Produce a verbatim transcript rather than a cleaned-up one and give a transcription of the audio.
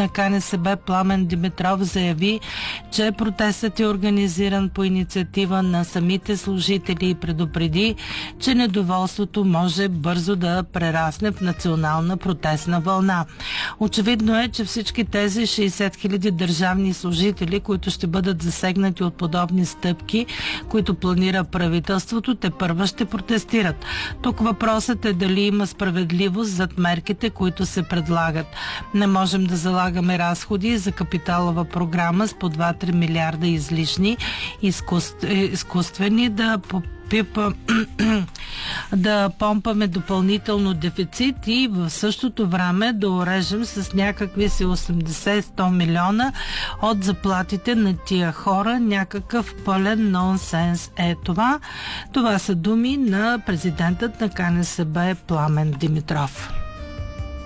на КНСБ Пламен Димитров заяви, че протестът е организиран по инициатива на самите служители и предупреди, че недоволството може бързо да прерасне в национална протестна вълна. Очевидно е, че всички тези шейсет хиляди държавни служители, които ще бъдат засегнати от подобни стъпки, които планира правителството, те първа ще протестират. Тук въпросът е дали има справедливост зад мерките, които се предлагат. Не можем да залагаме разходи за капиталова програма с по два-три милиарда излишни, изкуствени, да попипа, да помпаме допълнително дефицит и в същото време да орежем с някакви си осемдесет-сто милиона от заплатите на тия хора. Някакъв пълен нонсенс е това. Това са думи на президентът на КНСБ Пламен Димитров.